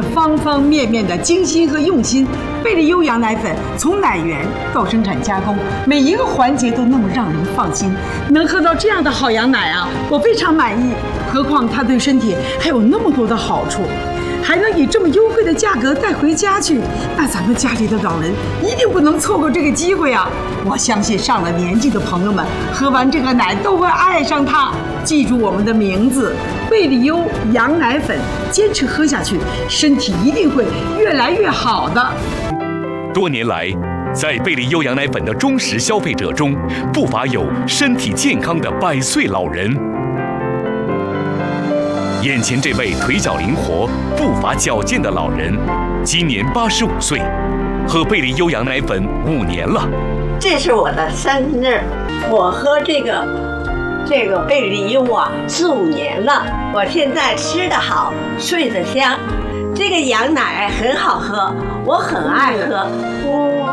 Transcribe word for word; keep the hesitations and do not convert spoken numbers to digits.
方方面面的精心和用心。贝利优羊奶粉从奶源到生产加工，每一个环节都那么让人放心。能喝到这样的好羊奶啊，我非常满意。何况它对身体还有那么多的好处，还能以这么优惠的价格带回家去，那咱们家里的老人一定不能错过这个机会啊！我相信上了年纪的朋友们喝完这个奶都会爱上它。记住我们的名字，贝利优羊奶粉，坚持喝下去，身体一定会越来越好的。 多年来，在贝利优羊奶粉的忠实消费者中，不乏有身体健康的百岁老人。眼前这位腿脚灵活、步伐矫健的老人，今年八十五岁，喝贝利优羊奶粉五年了。 这是我的生日，我喝这个这个贝利优啊四五年了，我现在吃得好，睡得香，这个羊奶很好喝，我很爱喝。